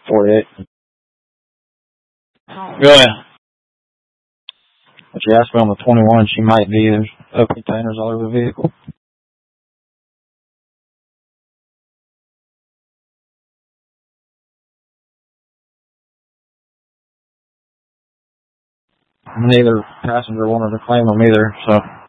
48. Go ahead. But you asked me on the 21, she might be. There's open containers all over the vehicle. Neither passenger wanted to claim them either, so